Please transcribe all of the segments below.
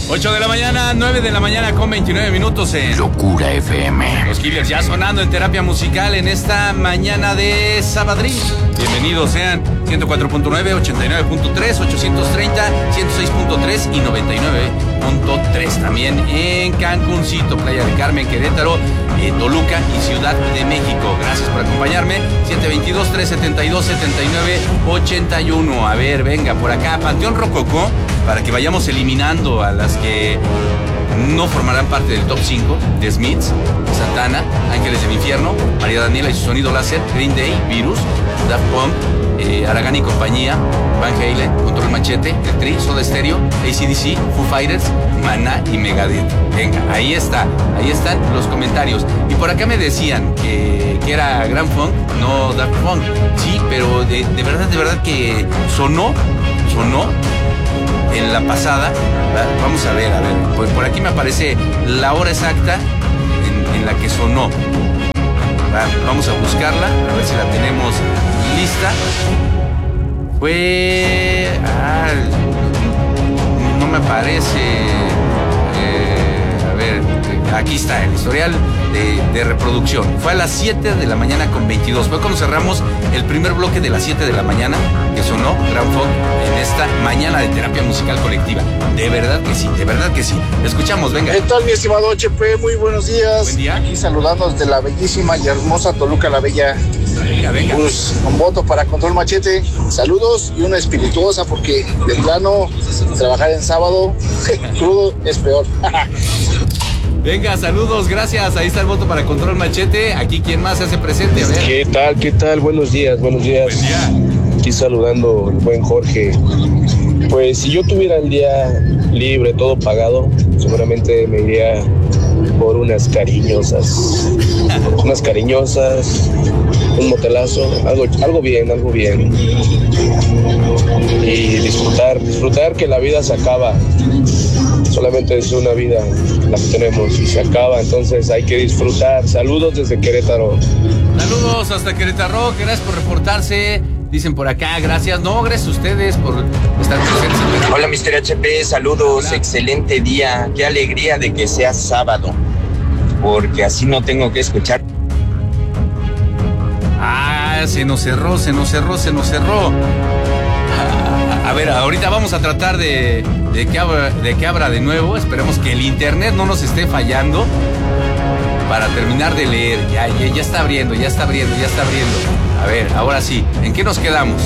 8 de la mañana, 9 de la mañana con 29 minutos en Locura FM. Los Killers ya sonando en terapia musical en esta mañana de sabadrín. Bienvenidos sean 104.9, 89.3, 830, 106.3 y 99.3. También en Cancuncito, Playa del Carmen, Querétaro, Toluca y Ciudad de México. Gracias por acompañarme. 722-372-7981. A ver, venga, por acá, Panteón Rococó, para que vayamos eliminando a las que no formarán parte del top 5 de Smiths, Santana, Ángeles del Infierno, María Daniela y su sonido láser, Green Day, Virus, Daft Punk, Aragán y compañía, Van Halen, Control Machete, El Tri, Soda Stereo, AC/DC, Foo Fighters, Maná y Megadeth. Venga, ahí están los comentarios. Y por acá me decían que era Grand Funk, no Daft Punk. Sí, pero de verdad que sonó en la pasada. Vamos a ver, por aquí me aparece la hora exacta en la que sonó. Vamos a buscarla, a ver si la tenemos lista. Fue... no me aparece... a ver, aquí está el historial de reproducción. Fue a las 7 de la mañana con 22. Fue cuando cerramos el primer bloque de las 7 de la mañana que sonó Grand Funk en esta mañana de terapia musical colectiva. De verdad que sí. Escuchamos, venga. ¿Qué tal, mi estimado HP? Muy buenos días. Buen día. Aquí saludando desde la bellísima y hermosa Toluca la Bella. Venga. Pues, con voto para Control Machete. Saludos y una espirituosa porque de plano trabajar en sábado crudo es peor. Venga, saludos, gracias. Ahí está el voto para Control Machete. Aquí, ¿quién más se hace presente? A ver. ¿Qué tal? Buenos días. Buen día. Aquí saludando el buen Jorge. Pues si yo tuviera el día libre, todo pagado, seguramente me iría por unas cariñosas, un motelazo, algo bien. Y disfrutar que la vida se acaba. Solamente es una vida la que tenemos y se acaba, entonces hay que disfrutar. Saludos desde Querétaro. Saludos hasta Querétaro, gracias por reportarse. Dicen por acá, gracias. No, gracias a ustedes por estar presentes. Hola, Mr. HP, saludos. Hola. Excelente día. Qué alegría de que sea sábado, porque así no tengo que escuchar. Se nos cerró. A ver, ahorita vamos a tratar de que abra de nuevo. Esperemos que el internet no nos esté fallando para terminar de leer. Ya está abriendo. A ver, ahora sí, ¿en qué nos quedamos?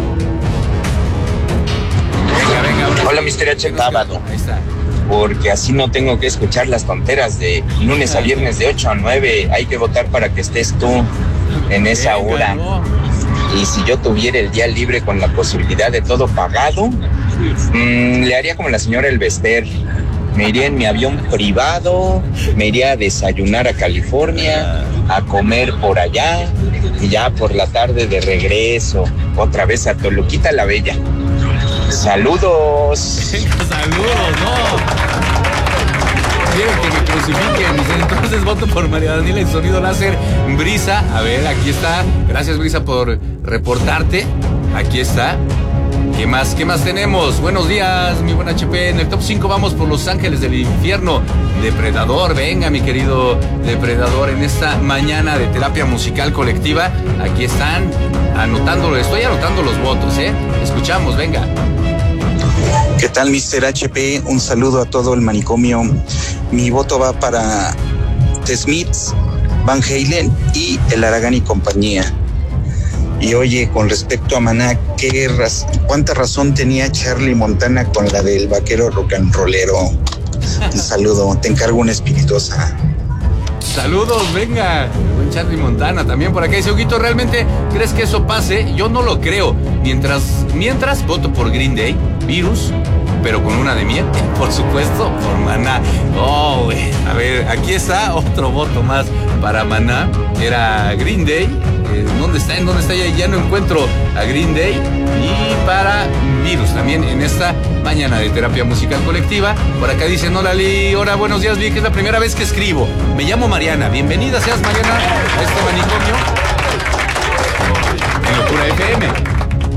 Venga. Hola, Mr. HP, sábado, Ahí está. porque así no tengo que escuchar las tonteras de lunes a viernes de 8 a 9. Hay que votar para que estés tú en esa hora. No. Y si yo tuviera el día libre con la posibilidad de todo pagado, le haría como la señora Elvester. Me iría en mi avión privado, me iría a desayunar a California, a comer por allá, y ya por la tarde de regreso, otra vez a Toluquita la Bella. ¡Saludos! Saludos, no. Quieren que me crucifiquen. Entonces voto por María Daniela y sonido láser. Brisa, a ver, aquí está. Gracias, Brisa, por reportarte. Aquí está. ¿Qué más tenemos? Buenos días, mi buen HP. En el top 5 vamos por Los Ángeles del Infierno. Depredador, venga, mi querido Depredador, en esta mañana de terapia musical colectiva. Aquí están estoy anotando los votos, Escuchamos, venga. ¿Qué tal, Mr. HP? Un saludo a todo el manicomio. Mi voto va para The Smiths, Van Halen y el Aragán y compañía. Y oye, con respecto a Maná, ¿cuánta razón tenía Charlie Montana con la del vaquero rock and rollero? Un saludo, te encargo una espirituosa. Saludos, venga. Buen Charlie Montana también por acá. Dice, Huguito, ¿realmente crees que eso pase? Yo no lo creo. Mientras voto por Green Day, Virus, pero con una de miel, por supuesto, por Maná. Oh, güey. A ver, aquí está otro voto más para Maná. Era Green Day. ¿Dónde está? Ya no encuentro a Green Day. Y para Virus también en esta mañana de terapia musical colectiva. Por acá dicen, hola Lee, hola, buenos días Vic, es la primera vez que escribo. Me llamo Mariana, bienvenida seas Mariana a este manicomio en Locura FM.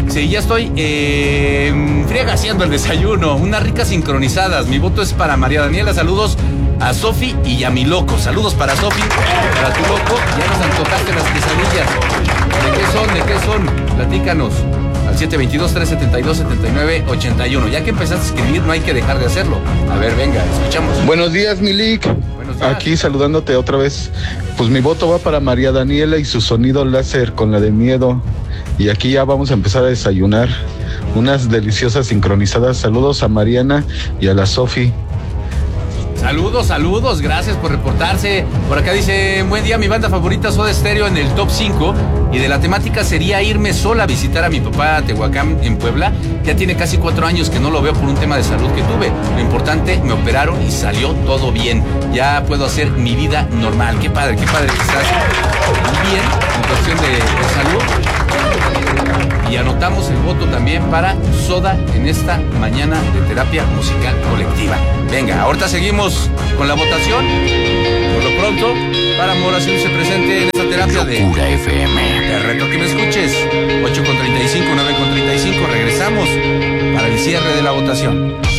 Sí, ya estoy friega haciendo el desayuno. Unas ricas sincronizadas. Mi voto es para María Daniela. Saludos a Sofi y a mi loco. Saludos para Sofi, para tu loco. Ya nos antojaste las quesadillas. ¿De qué son? Platícanos. Al 722-372-7981. Ya que empezaste a escribir, no hay que dejar de hacerlo. A ver, venga, escuchamos. Buenos días, Milik. Buenos días. Aquí saludándote otra vez. Pues mi voto va para María Daniela y su sonido láser con la de miedo. Y aquí ya vamos a empezar a desayunar. Unas deliciosas sincronizadas. Saludos a Mariana y a la Sofi. Saludos, gracias por reportarse. Por acá dice, buen día, mi banda favorita Soda Stereo en el top 5. Y de la temática sería irme sola a visitar a mi papá a Tehuacán, en Puebla. Ya tiene casi 4 años que no lo veo por un tema de salud que tuve. Lo importante, me operaron y salió todo bien. Ya puedo hacer mi vida normal. Qué padre que estás bien en cuestión de salud. Y anotamos el voto también para Soda en esta mañana de terapia musical colectiva. Venga, ahorita seguimos con la votación. Por lo pronto, para Moración se presente en esta terapia de Locura FM. Te reto que me escuches. 8:35, 9:35. Regresamos para el cierre de la votación.